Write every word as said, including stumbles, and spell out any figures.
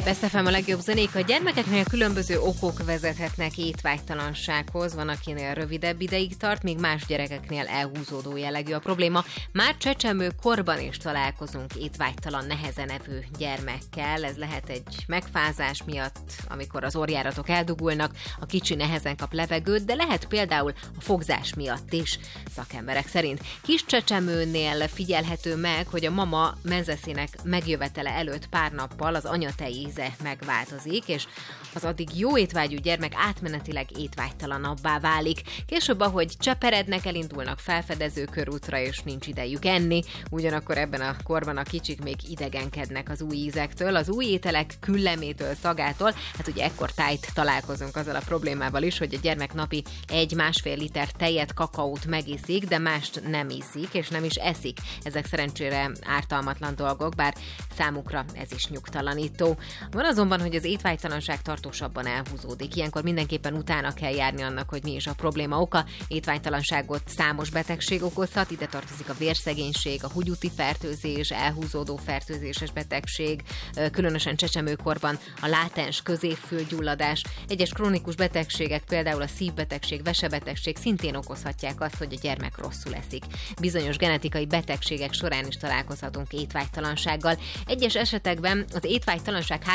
Best ef em a legjobb zenék. A gyermekeknél különböző okok vezethetnek étvágytalansághoz. Van, akinél rövidebb ideig tart, míg más gyerekeknél elhúzódó jellegű a probléma. Már csecsemő korban is találkozunk étvágytalan, nehezen evő gyermekkel. Ez lehet egy megfázás miatt, amikor az orrjáratok eldugulnak, a kicsi nehezen kap levegőt, de lehet például a fogzás miatt is, szakemberek szerint. Kis csecsemőnél figyelhető meg, hogy a mama menzeszének megjövetele előtt pár nappal az anyatej íze megváltozik, és az addig jó étvágyú gyermek átmenetileg étvágytalanabbá válik. Később, ahogy cseperednek, elindulnak felfedező körútra, és nincs idejük enni, ugyanakkor ebben a korban a kicsik még idegenkednek az új ízektől, az új ételek küllemétől, szagától. Hát ugye ekkor tájt találkozunk azzal a problémával is, hogy a gyermek napi egy-másfél liter tejet, kakaót megiszik, de mást nem iszik, és nem is eszik. Ezek szerencsére ártalmatlan dolgok, bár számukra ez is nyugtalanító. Van azonban, hogy az étvágytalanság tartósabban elhúzódik. Ilyenkor mindenképpen utána kell járni annak, hogy mi is a probléma oka. Étvágytalanságot számos betegség okozhat, ide tartozik a vérszegénység, a húgyúti fertőzés, elhúzódó fertőzéses betegség, különösen csecsemőkorban a látens középfülgyulladás. Egyes krónikus betegségek, például a szívbetegség, vesebetegség szintén okozhatják azt, hogy a gyermek rosszul eszik. Bizonyos genetikai betegségek során is találkozhatunk étvágytalansággal. Egyes esetekben az étvágytalanság